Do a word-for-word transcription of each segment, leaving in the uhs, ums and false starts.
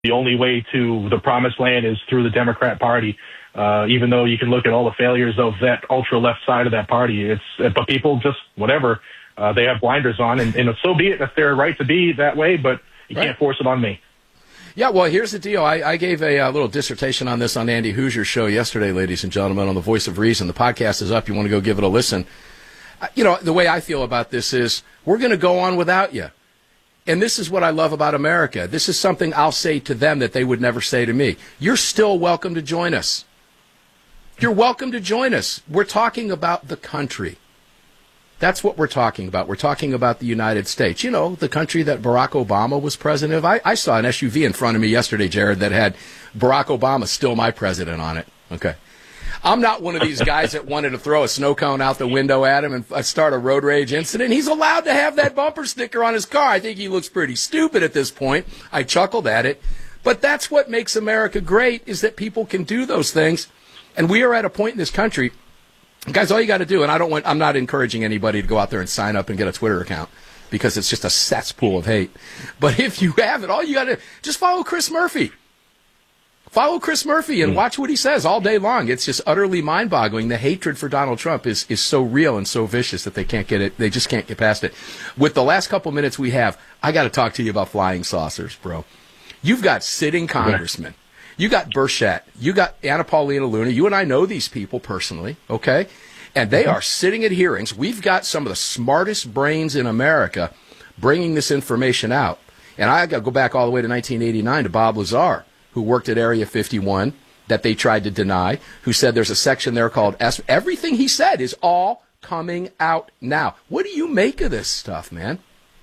the only way to the promised land is through the Democrat Party. Uh, even though you can look at all the failures of that ultra left side of that party, it's but people just whatever uh, they have blinders on, and, and so be it. That's their right to be that way, but you right. can't force it on me. Yeah, well, here's the deal. I, I gave a, a little dissertation on this on Andy Hoosier's show yesterday, ladies and gentlemen, on the Voice of Reason. The podcast is up. You want to go give it a listen. Uh, you know, the way I feel about this is we're going to go on without you. And this is what I love about America. This is something I'll say to them that they would never say to me. You're still welcome to join us. You're welcome to join us. We're talking about the country. That's what we're talking about. We're talking about the United States. You know, the country that Barack Obama was president of. I, I saw an S U V in front of me yesterday, Jared, that had Barack Obama, still my president, on it. Okay. I'm not one of these guys that wanted to throw a snow cone out the window at him and start a road rage incident. He's allowed to have that bumper sticker on his car. I think he looks pretty stupid at this point. I chuckled at it. But that's what makes America great, is that people can do those things. And we are at a point in this country, guys, all you got to do, and I don't want, I'm not encouraging anybody to go out there and sign up and get a Twitter account because it's just a cesspool of hate. But if you have it, all you got to, just follow Chris Murphy. Follow Chris Murphy and watch what he says all day long. It's just utterly mind-boggling. The hatred for Donald Trump is, is so real and so vicious that they can't get it. They just can't get past it. With the last couple minutes we have, I got to talk to you about flying saucers, bro. You've got sitting congressmen. You got Burchett. You got Anna Paulina Luna. You and I know these people personally, okay? And they are sitting at hearings. We've got some of the smartest brains in America bringing this information out. And I got to go back all the way to nineteen eighty-nine to Bob Lazar, who worked at Area fifty-one, that they tried to deny, who said there's a section there called S. Everything he said is all coming out now. What do you make of this stuff, man?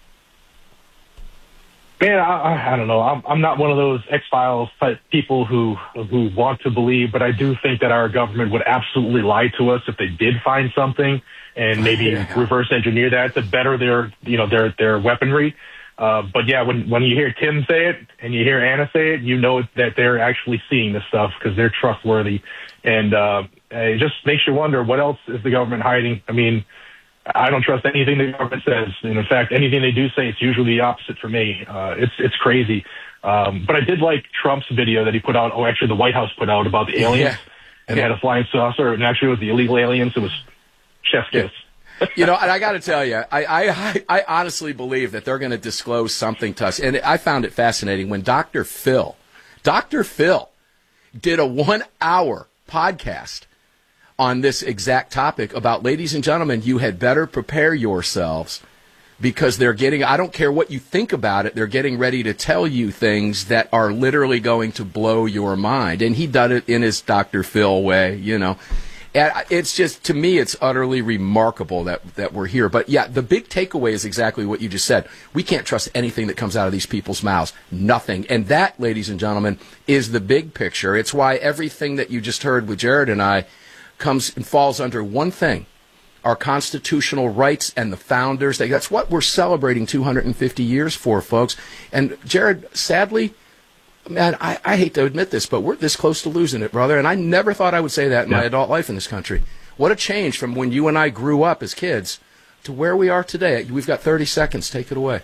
Man, I, I don't know. I'm, I'm not one of those X-Files type people who who want to believe, but I do think that our government would absolutely lie to us if they did find something and maybe yeah. reverse engineer that to better their, you know, their their weaponry. Uh, but yeah, when when you hear Tim say it and you hear Anna say it, you know that they're actually seeing this stuff because they're trustworthy, and uh, it just makes you wonder what else is the government hiding. I mean, I don't trust anything the government says. And in fact, anything they do say, it's usually the opposite for me. Uh, it's it's crazy. Um, but I did like Trump's video that he put out, oh, actually the White House put out about the aliens. Yeah. And they had a flying saucer, and actually it was the illegal aliens. It was chef's kiss. You know, and I got to tell you, I, I, I honestly believe that they're going to disclose something to us. And I found it fascinating when Doctor Phil, Doctor Phil did a one-hour podcast on this exact topic about, ladies and gentlemen, you had better prepare yourselves because they're getting, I don't care what you think about it, they're getting ready to tell you things that are literally going to blow your mind. And he did it in his Doctor Phil way, you know. And it's just, to me, it's utterly remarkable that, that we're here. But, yeah, the big takeaway is exactly what you just said. We can't trust anything that comes out of these people's mouths. Nothing. And that, ladies and gentlemen, is the big picture. It's why everything that you just heard with Jared and I comes and falls under one thing, our constitutional rights and the founders. That's what we're celebrating two hundred fifty years for, folks. And, Jared, sadly, man, I, I hate to admit this, but we're this close to losing it, brother. And I never thought I would say that in yeah. my adult life in this country. What a change from when you and I grew up as kids to where we are today. We've got thirty seconds. Take it away.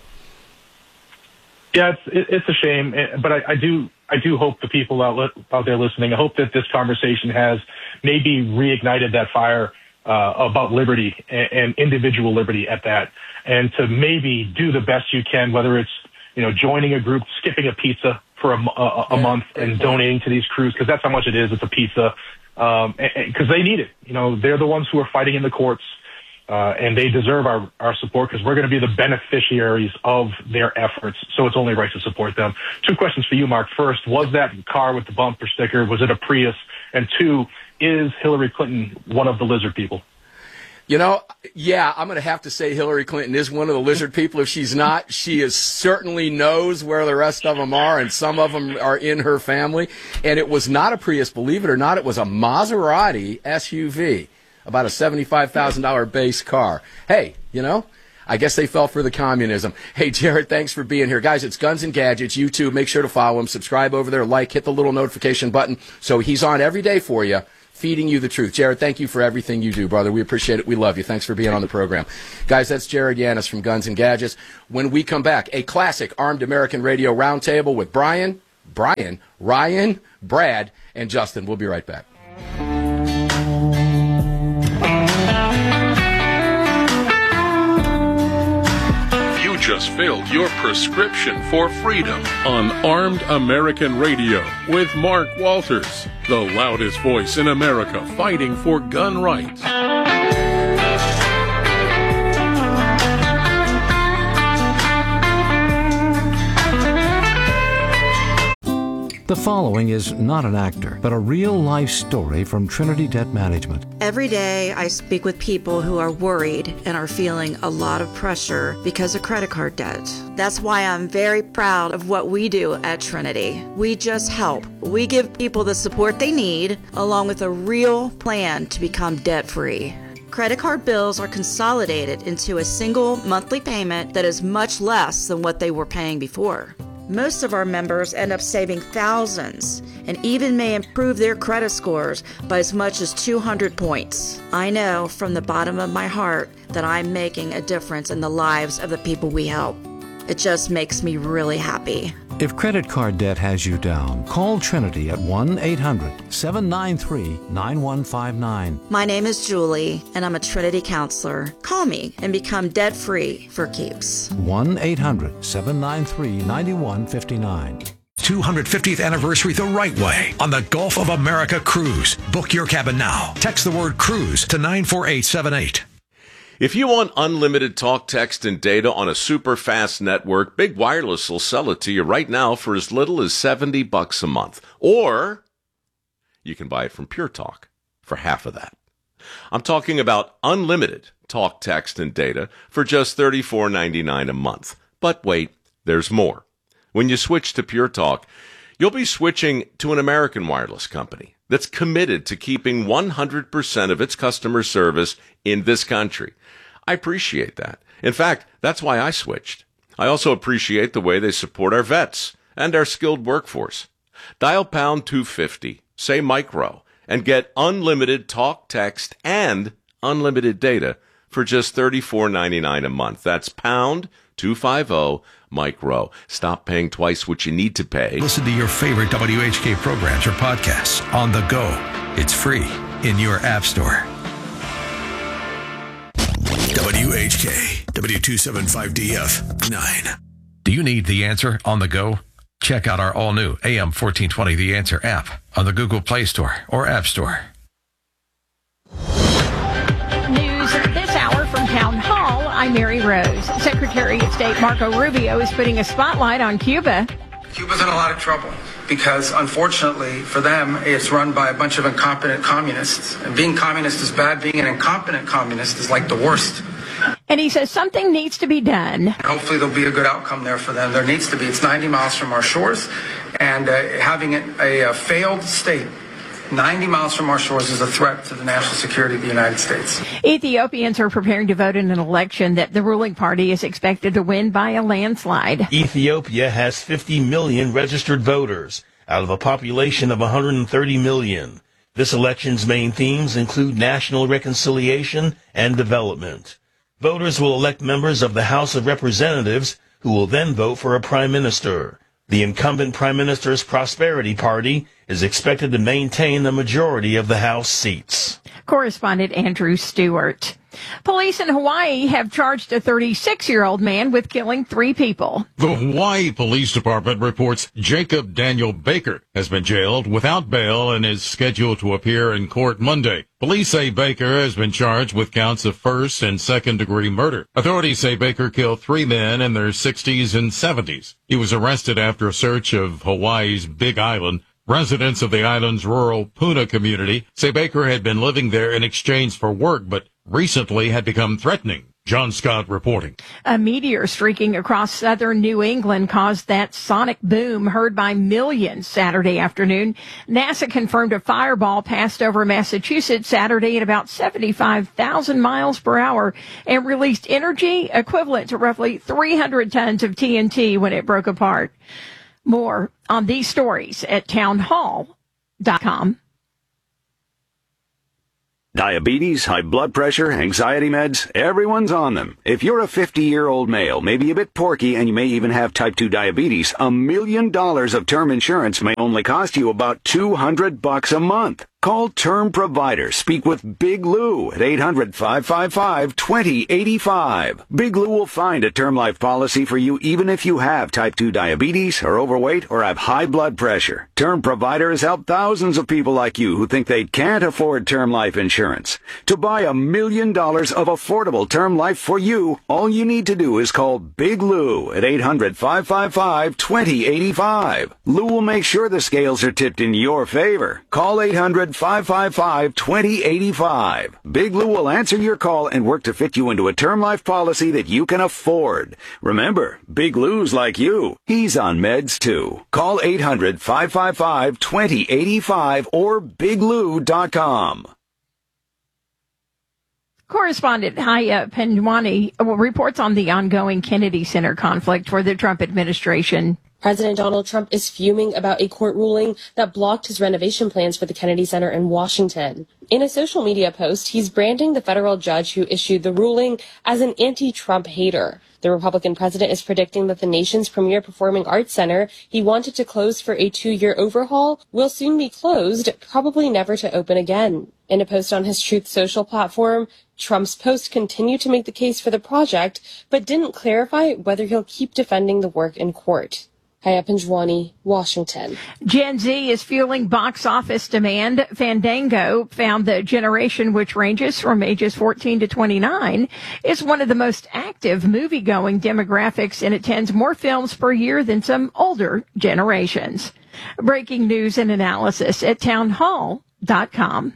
Yeah, it's it, it's a shame, but I, I do I do hope the people out out there listening, I hope that this conversation has maybe reignited that fire uh, about liberty and, and individual liberty at that, and to maybe do the best you can, whether it's, you know, joining a group, skipping a pizza for a, a, a month and donating to these crews, because that's how much it is. It's a pizza, um, because they need it. You know, they're the ones who are fighting in the courts, uh, and they deserve our, our support because we're going to be the beneficiaries of their efforts. So it's only right to support them. Two questions for you, Mark. First, was that car with the bumper sticker, was it a Prius? And two, is Hillary Clinton one of the lizard people? You know, yeah, I'm going to have to say Hillary Clinton is one of the lizard people. If she's not, she is certainly knows where the rest of them are, and some of them are in her family. And it was not a Prius, believe it or not. It was a Maserati S U V, about a seventy-five thousand dollars base car. Hey, you know, I guess they fell for the communism. Hey, Jared, thanks for being here. Guys, it's Guns and Gadgets. YouTube, make sure to follow him. Subscribe over there, like, hit the little notification button. So he's on every day for you, feeding you the truth. Jared, thank you for everything you do, brother. We appreciate it. We love you. Thanks for being on the program. Guys, that's Jared Yanis from Guns and Gadgets. When we come back, a classic Armed American Radio Roundtable with Brian, Brian, Ryan, Brad, and Justin. We'll be right back. You just filled your prescription for freedom on Armed American Radio with Mark Walters, the loudest voice in America fighting for gun rights. The following is not an actor, but a real-life story from Trinity Debt Management. Every day I speak with people who are worried and are feeling a lot of pressure because of credit card debt. That's why I'm very proud of what we do at Trinity. We just help. We give people the support they need, along with a real plan to become debt-free. Credit card bills are consolidated into a single monthly payment that is much less than what they were paying before. Most of our members end up saving thousands and even may improve their credit scores by as much as two hundred points. I know from the bottom of my heart that I'm making a difference in the lives of the people we help. It just makes me really happy. If credit card debt has you down, call Trinity at one eight hundred seven nine three nine one five nine. My name is Julie, and I'm a Trinity counselor. Call me and become debt-free for keeps. one eight hundred seven nine three nine one five nine. two hundred fiftieth anniversary the right way on the Gulf of America cruise. Book your cabin now. Text the word cruise to nine four eight seven eight. If you want unlimited talk, text, and data on a super fast network, Big Wireless will sell it to you right now for as little as seventy bucks a month. Or you can buy it from Pure Talk for half of that. I'm talking about unlimited talk, text, and data for just thirty-four ninety-nine a month. But wait, there's more. When you switch to Pure Talk, you'll be switching to an American wireless company that's committed to keeping one hundred percent of its customer service in this country. I appreciate that. In fact, that's why I switched. I also appreciate the way they support our vets and our skilled workforce. Dial pound two fifty, say micro, and get unlimited talk, text, and unlimited data for just thirty-four ninety-nine a month. That's pound two fifty micro. Stop paying twice what you need to pay. Listen to your favorite W H K programs or podcasts on the go. It's free in your app store. W H K, W two seventy-five D F nine. Do you need The Answer on the go? Check out our all-new A M fourteen twenty The Answer app on the Google Play Store or App Store. News this hour from Town Hall. I'm Mary Rose. Secretary of State Marco Rubio is putting a spotlight on Cuba. Cuba's in a lot of trouble because, unfortunately, for them, it's run by a bunch of incompetent communists. And being communist is bad. Being an incompetent communist is like the worst. And he says something needs to be done. Hopefully there'll be a good outcome there for them. There needs to be. It's ninety miles from our shores. And uh, having it a, a failed state ninety miles from our shores is a threat to the national security of the United States. Ethiopians are preparing to vote in an election that the ruling party is expected to win by a landslide. Ethiopia has fifty million registered voters out of a population of one hundred thirty million. This election's main themes include national reconciliation and development. Voters will elect members of the House of Representatives, who will then vote for a prime minister. The incumbent prime minister's Prosperity Party is expected to maintain the majority of the House seats. Correspondent Andrew Stewart. Police in Hawaii have charged a thirty-six-year-old man with killing three people. The Hawaii Police Department reports Jacob Daniel Baker has been jailed without bail and is scheduled to appear in court Monday. Police say Baker has been charged with counts of first and second-degree murder. Authorities say Baker killed three men in their sixties and seventies. He was arrested after a search of Hawaii's Big Island. Residents of the island's rural Puna community say Baker had been living there in exchange for work, but recently had become threatening. John Scott reporting. A meteor streaking across southern New England caused that sonic boom heard by millions Saturday afternoon. NASA confirmed a fireball passed over Massachusetts Saturday at about seventy-five thousand miles per hour and released energy equivalent to roughly three hundred tons of T N T when it broke apart. More on these stories at townhall dot com. Diabetes, high blood pressure, anxiety meds, everyone's on them. If you're a fifty-year-old male, maybe a bit porky, and you may even have type two diabetes, a million dollars of term insurance may only cost you about two hundred bucks a month. Call Term Provider. Speak with Big Lou at eight hundred, five five five, two zero eight five. Big Lou will find a term life policy for you even if you have type two diabetes, are overweight, or have high blood pressure. Term Provider has helped thousands of people like you who think they can't afford term life insurance. To buy a million dollars of affordable term life for you, all you need to do is call Big Lou at eight hundred, five five five, two zero eight five. Lou will make sure the scales are tipped in your favor. Call eight hundred, five five five, two zero eight five. Big Lou will answer your call and work to fit you into a term life policy that you can afford. Remember, Big Lou's like you. He's on meds too. Call eight hundred, five five five, two zero eight five or big lou dot com. Correspondent Haya Penwani reports on the ongoing Kennedy Center conflict for the Trump administration. President Donald Trump is fuming about a court ruling that blocked his renovation plans for the Kennedy Center in Washington. In a social media post, he's branding the federal judge who issued the ruling as an anti-Trump hater. The Republican president is predicting that the nation's premier performing arts center he wanted to close for a two-year overhaul will soon be closed, probably never to open again. In a post on his Truth Social platform, Trump's post continued to make the case for the project, but didn't clarify whether he'll keep defending the work in court. Haya Penjwani, Washington. Gen Z is fueling box office demand. Fandango found the generation, which ranges from ages fourteen to twenty-nine, is one of the most active movie-going demographics and attends more films per year than some older generations. Breaking news and analysis at townhall dot com.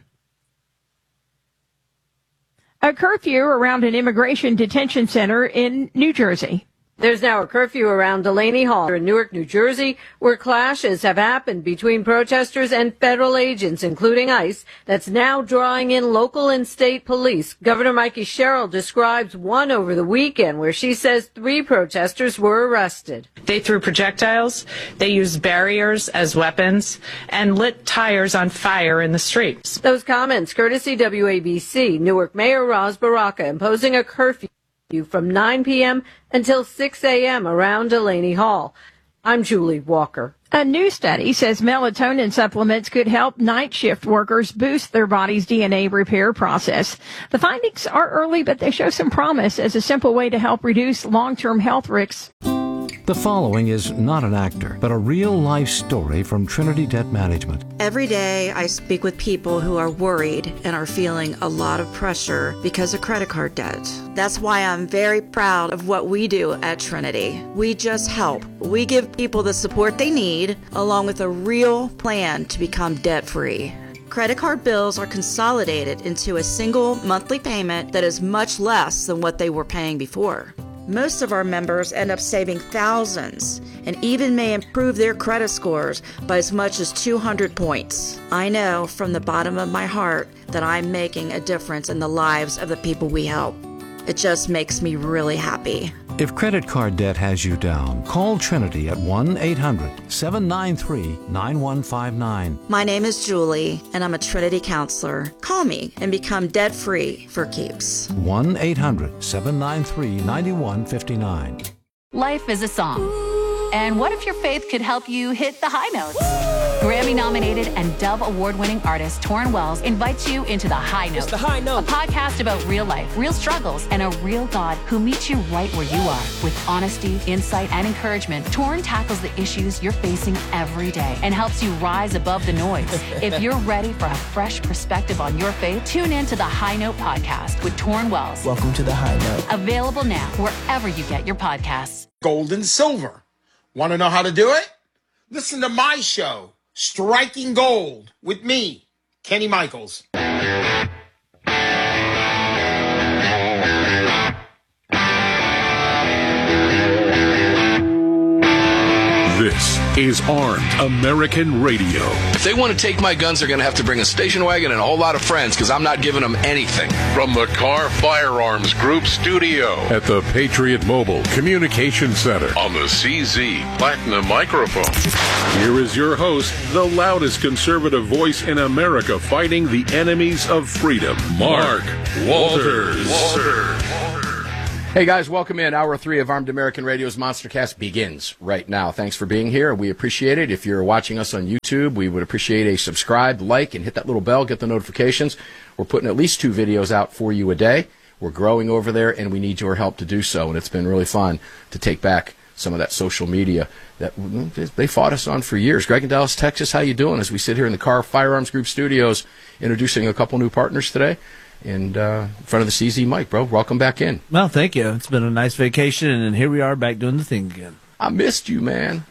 A curfew around an immigration detention center in New Jersey. There's now a curfew around Delaney Hall in Newark, New Jersey, where clashes have happened between protesters and federal agents, including ICE, that's now drawing in local and state police. Governor Mikey Sherrill describes one over the weekend where she says three protesters were arrested. They threw projectiles, they used barriers as weapons, and lit tires on fire in the streets. Those comments courtesy W A B C. Newark Mayor Ras Baraka imposing a curfew from nine p.m. until six a.m. around Delaney Hall. I'm Julie Walker. A new study says melatonin supplements could help night shift workers boost their body's D N A repair process. The findings are early, but they show some promise as a simple way to help reduce long-term health risks. The following is not an actor, but a real-life story from Trinity Debt Management. Every day I speak with people who are worried and are feeling a lot of pressure because of credit card debt. That's why I'm very proud of what we do at Trinity. We just help. We give people the support they need, along with a real plan to become debt-free. Credit card bills are consolidated into a single monthly payment that is much less than what they were paying before. Most of our members end up saving thousands and even may improve their credit scores by as much as two hundred points. I know from the bottom of my heart that I'm making a difference in the lives of the people we help. It just makes me really happy. If credit card debt has you down, call Trinity at one eight hundred, seven nine three, nine one five nine. My name is Julie, and I'm a Trinity counselor. Call me and become debt-free for keeps. one eight hundred, seven nine three, nine one five nine. Life is a song. And what if your faith could help you hit the high notes? Grammy-nominated and Dove Award-winning artist Torrin Wells invites you into The High Note. It's The High Note. A podcast about real life, real struggles, and a real God who meets you right where you are. With honesty, insight, and encouragement, Torrin tackles the issues you're facing every day and helps you rise above the noise. If you're ready for a fresh perspective on your faith, tune in to The High Note podcast with Torrin Wells. Welcome to The High Note. Available now wherever you get your podcasts. Gold and silver. Want to know how to do it? Listen to my show, Striking Gold, with me, Kenny Michaels. This is Armed American Radio. If they want to take my guns, they're going to have to bring a station wagon and a whole lot of friends, because I'm not giving them anything. From the Carr Firearms Group studio at the Patriot Mobile Communication Center on the C Z Platinum microphone. Here is your host, the loudest conservative voice in America fighting the enemies of freedom, Mark Walters. Walters. Hey guys, welcome in. Hour three of Armed American Radio's MonsterCast begins right now. Thanks for being here. We appreciate it. If you're watching us on YouTube, we would appreciate a subscribe, like, and hit that little bell, get the notifications. We're putting at least two videos out for you a day. We're growing over there, and we need your help to do so. And it's been really fun to take back some of that social media that they fought us on for years. Greg in Dallas, Texas, how you doing? As we sit here in the Carr Firearms Group studios, introducing a couple new partners today. And uh, in front of the C Z mic, bro. Welcome back in. Well, thank you. It's been a nice vacation, and here we are back doing the thing again. I missed you, man.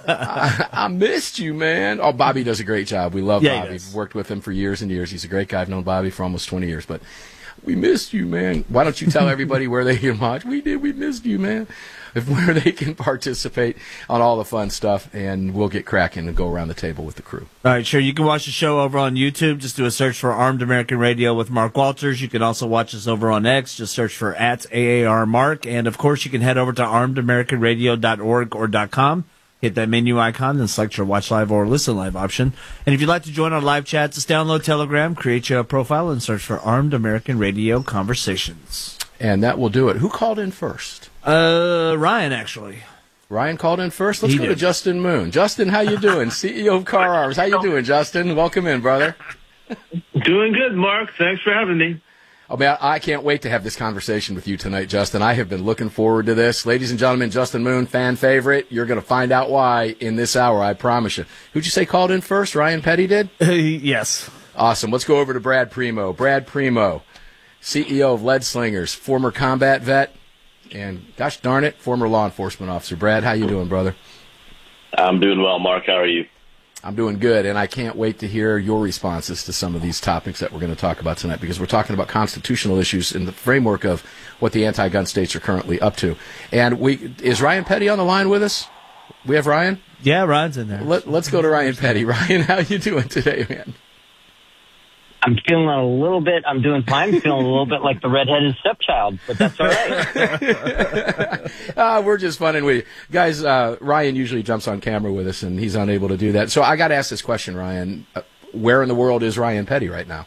I, I missed you, man. Oh, Bobby does a great job. We love yeah, Bobby. We've worked with him for years and years. He's a great guy. I've known Bobby for almost twenty years, but we missed you, man. Why don't you tell everybody where they can watch? We did. We missed you, man. If where they can participate on all the fun stuff, and we'll get cracking and go around the table with the crew. All right, sure. You can watch the show over on YouTube. Just do a search for Armed American Radio with Mark Walters. You can also watch us over on X. Just search for at A A R Mark. And, of course, you can head over to armed american radio dot org or .com. Hit that menu icon and select your watch live or listen live option. And if you'd like to join our live chat, just download Telegram, create your profile, and search for Armed American Radio Conversations. And that will do it. Who called in first? Uh, Ryan, actually. Ryan called in first. Let's He go did. to Justin Moon. Justin, how you doing? C E O of Carr Arms. How you doing, Justin? Welcome in, brother. Doing good, Mark. Thanks for having me. Oh, man, I can't wait to have this conversation with you tonight, Justin. I have been looking forward to this. Ladies and gentlemen, Justin Moon, fan favorite. You're going to find out why in this hour, I promise you. Who'd you say called in first? Ryan Petty did? Yes. Awesome. Let's go over to Brad Primo. Brad Primo, C E O of Lead Slingers, former combat vet, and, gosh darn it, former law enforcement officer. Brad, how you doing, brother? I'm doing well, Mark. How are you? I'm doing good, and I can't wait to hear your responses to some of these topics that we're going to talk about tonight, because we're talking about constitutional issues in the framework of what the anti-gun states are currently up to. And we is Ryan Petty on the line with us? We have Ryan? Yeah, Ryan's in there. Let, let's go to Ryan Petty. Ryan, how you doing today, man? I'm feeling a little bit, I'm doing fine. I'm feeling a little bit like the redheaded stepchild, but that's all right. uh, we're just funning with you. Guys, uh, Ryan usually jumps on camera with us, and he's unable to do that. So I got to ask this question, Ryan. Uh, where in the world is Ryan Petty right now?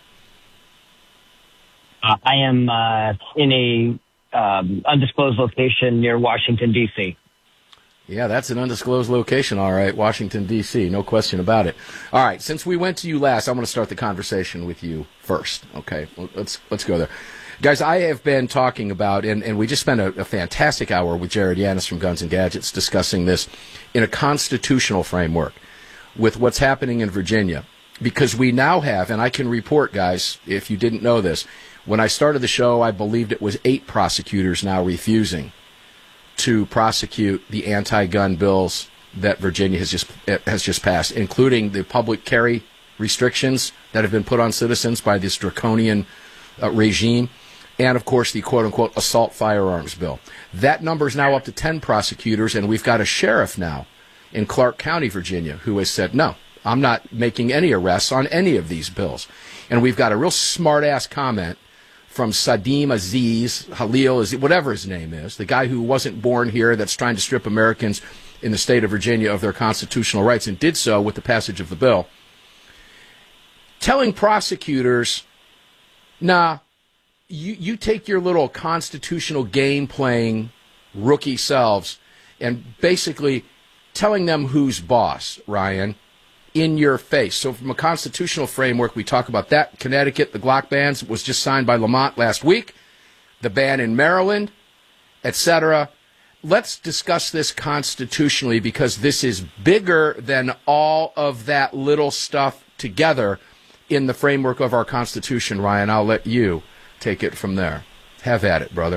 Uh, I am uh, in a um, undisclosed location near Washington, D C Yeah, that's an undisclosed location, all right, Washington, D C, no question about it. All right, since we went to you last, I'm going to start the conversation with you first, okay? Let's let's go there. Guys, I have been talking about, and, and we just spent a, a fantastic hour with Jared Yanis from Guns and Gadgets discussing this in a constitutional framework with what's happening in Virginia, because we now have, and I can report, guys, if you didn't know this, when I started the show, I believed it was eight prosecutors now refusing to prosecute the anti-gun bills that Virginia has just has just passed, including the public carry restrictions that have been put on citizens by this draconian uh, regime, and, of course, the quote-unquote assault firearms bill. That number is now up to ten prosecutors, and we've got a sheriff now in Clark County, Virginia, who has said, no, I'm not making any arrests on any of these bills. And we've got a real smart-ass comment from Sadim Aziz, Halil, Aziz, whatever his name is, the guy who wasn't born here that's trying to strip Americans in the state of Virginia of their constitutional rights, and did so with the passage of the bill, telling prosecutors, nah, you, you take your little constitutional game-playing rookie selves and basically telling them who's boss, Ryan, in your face. So from a constitutional framework, we talk about that. Connecticut, the Glock bans was just signed by Lamont last week. The ban in Maryland, et cetera. Let's discuss this constitutionally, because this is bigger than all of that little stuff together in the framework of our Constitution. Ryan, I'll let you take it from there. Have at it, brother.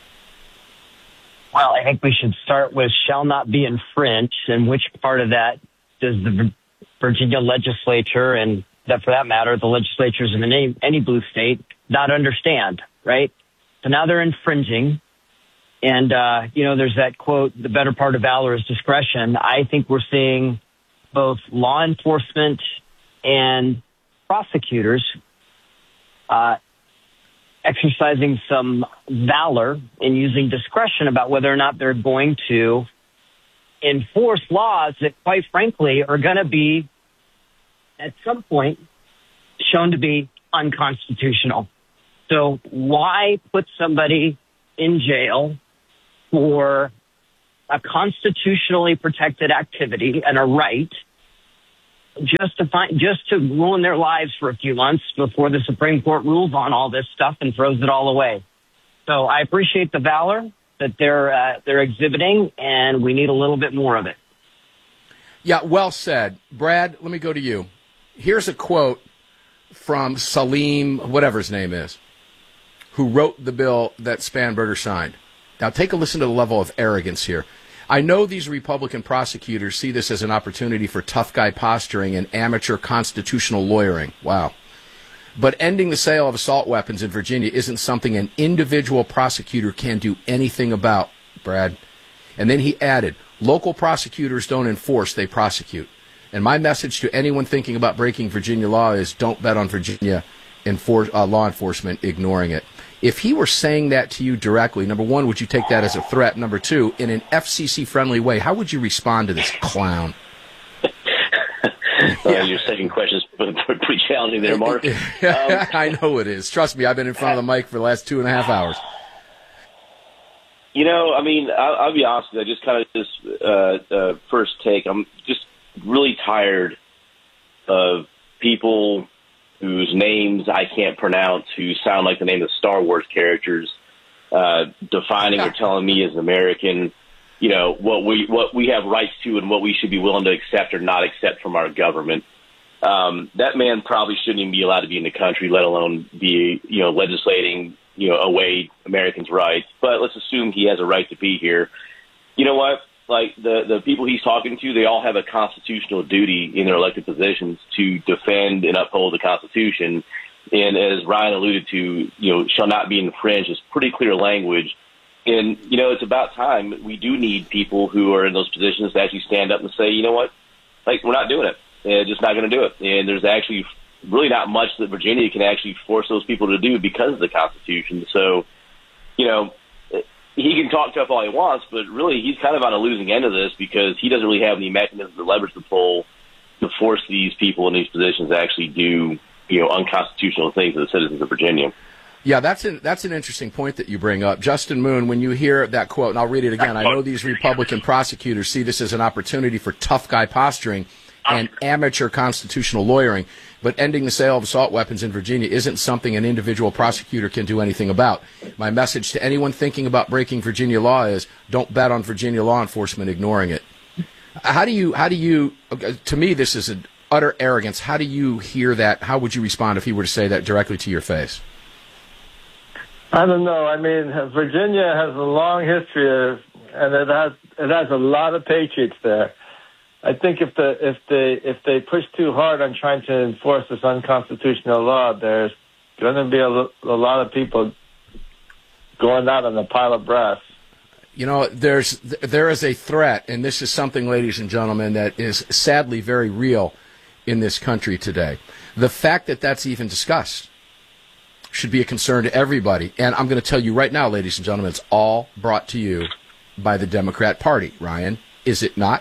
Well, I think we should start with shall not be infringed, and which part of that does the Virginia legislature, and that for that matter, the legislatures in any, any blue state, not understand, right? So now they're infringing. And, uh, you know, there's that quote, the better part of valor is discretion. I think we're seeing both law enforcement and prosecutors uh, exercising some valor and using discretion about whether or not they're going to enforce laws that, quite frankly, are going to be, at some point, shown to be unconstitutional. So why put somebody in jail for a constitutionally protected activity and a right just to find, just to ruin their lives for a few months before the Supreme Court rules on all this stuff and throws it all away? So I appreciate the valor that they're uh, they're exhibiting, and we need a little bit more of it. Yeah, well said. Brad, let me go to you. Here's a quote from Salim, whatever his name is, who wrote the bill that Spanberger signed. Now, take a listen to the level of arrogance here. I know these Republican prosecutors see this as an opportunity for tough guy posturing and amateur constitutional lawyering. Wow. But ending the sale of assault weapons in Virginia isn't something an individual prosecutor can do anything about, Brad. And then he added, local prosecutors don't enforce, they prosecute. And my message to anyone thinking about breaking Virginia law is don't bet on Virginia enfor- uh, law enforcement ignoring it. If he were saying that to you directly, number one, would you take that as a threat? Number two, in an F C C-friendly way, how would you respond to this clown? Uh, yeah. Your second question is pretty challenging there, Mark. Um, I know it is. Trust me, I've been in front of the mic for the last two and a half hours. You know, I mean, I'll, I'll be honest with you. I just kind of just uh, uh, first take. I'm just really tired of people whose names I can't pronounce, who sound like the name of Star Wars characters, uh, defining or telling me as an American, you know, what we what we have rights to and what we should be willing to accept or not accept from our government. Um, that man probably shouldn't even be allowed to be in the country, let alone be, you know, legislating, you know, away Americans' rights. But let's assume he has a right to be here. You know what? Like, the, the people he's talking to, they all have a constitutional duty in their elected positions to defend and uphold the Constitution. And as Ryan alluded to, you know, shall not be infringed is pretty clear language. And, you know, it's about time. We do need people who are in those positions to actually stand up and say, you know what, like, we're not doing it. They're just not going to do it. And there's actually really not much that Virginia can actually force those people to do because of the Constitution. So, you know, he can talk tough all he wants, but really he's kind of on a losing end of this because he doesn't really have any mechanisms or leverage to pull to force these people in these positions to actually do, you know, unconstitutional things to the citizens of Virginia. Yeah, that's an, that's an interesting point that you bring up. Justin Moon, when you hear that quote, and I'll read it again, I know these Republican prosecutors see this as an opportunity for tough guy posturing and amateur constitutional lawyering, but ending the sale of assault weapons in Virginia isn't something an individual prosecutor can do anything about. My message to anyone thinking about breaking Virginia law is don't bet on Virginia law enforcement ignoring it. How do you, how do you, to me, this is an utter arrogance. How do you hear that? How would you respond if he were to say that directly to your face? I don't know. I mean, Virginia has a long history of, and it has, it has a lot of patriots there. I think if the if they if they push too hard on trying to enforce this unconstitutional law, there's going to be a, a lot of people going out on a pile of brass. You know, there's there is a threat, and this is something, ladies and gentlemen, that is sadly very real in this country today. The fact that that's even discussed should be a concern to everybody. And I'm going to tell you right now, ladies and gentlemen, it's all brought to you by the Democrat Party. Ryan, is it not?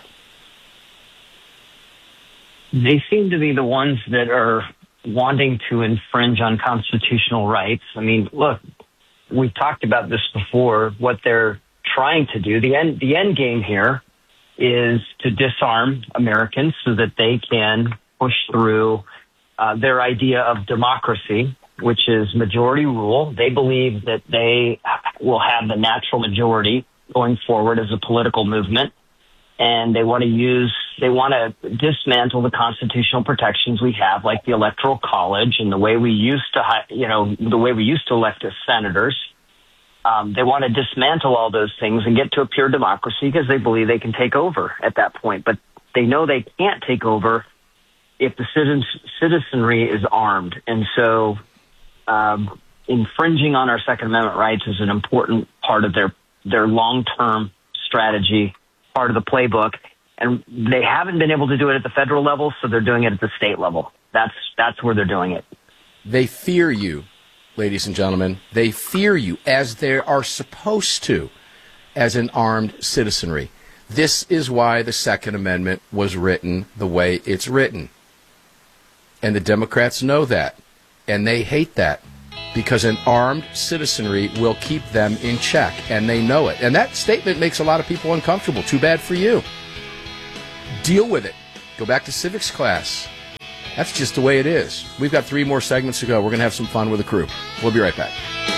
They seem to be the ones that are wanting to infringe on constitutional rights. I mean, look, we've talked about this before, what they're trying to do. The end, the end game here is to disarm Americans so that they can push through uh, their idea of democracy, which is majority rule. They believe that they will have the natural majority going forward as a political movement. And they want to use, they want to dismantle the constitutional protections we have, like the Electoral College and the way we used to, you know, the way we used to elect as senators. Um, they want to dismantle all those things and get to a pure democracy because they believe they can take over at that point. But they know they can't take over if the citizens, citizenry is armed. And so um, infringing on our Second Amendment rights is an important part of their, their long-term strategy, part of the playbook. And they haven't been able to do it at the federal level, so they're doing it at the state level. That's that's where they're doing it. They fear you, ladies and gentlemen. They fear you, as they are supposed to, as an armed citizenry. This is why the Second Amendment was written the way it's written. And the Democrats know that. And they hate that. Because an armed citizenry will keep them in check. And they know it. And that statement makes a lot of people uncomfortable. Too bad for you. Deal with it. Go back to civics class. That's just the way it is. We've got three more segments to go. We're going to have some fun with the crew. We'll be right back.